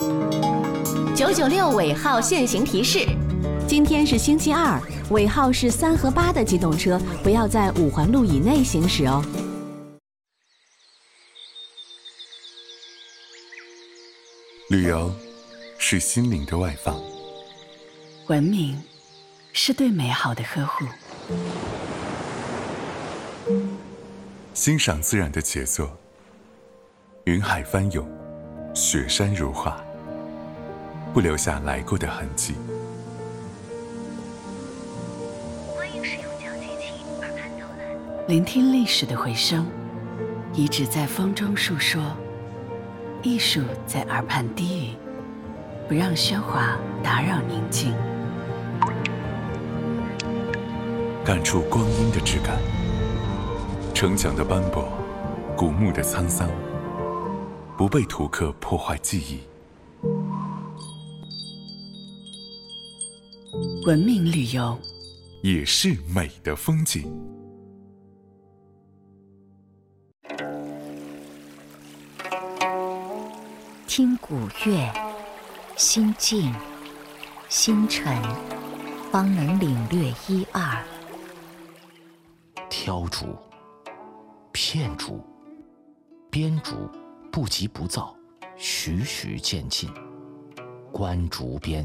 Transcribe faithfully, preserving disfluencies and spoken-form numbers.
九九六尾号限行提示： 今天是星期二，尾号是三和八的机动车不要在五环路以内行驶哦。 旅游是心灵的外放， 文明是对美好的呵护， 欣赏自然的杰作，云海翻涌，雪山如画，不留下来过的痕迹。 欢迎使用讲机器耳畔导览， 聆听历史的回声，遗址在风中述说，艺术在耳畔低语，不让喧哗打扰宁静。 感触光阴的质感，城墙的斑驳，古墓的沧桑，不被图刻破坏记忆。 文明旅游也是美的风景。 听古乐，心静心沉，方能领略一二。 挑竹、片竹、编竹不急不躁，徐徐渐进，观竹编